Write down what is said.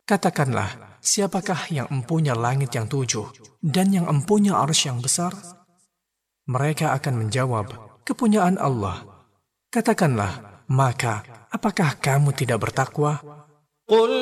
Katakanlah, siapakah yang empunya langit yang 7 dan yang empunya arsy yang besar? Mereka akan menjawab, kepunyaan Allah. Katakanlah, maka apakah kamu tidak bertakwa?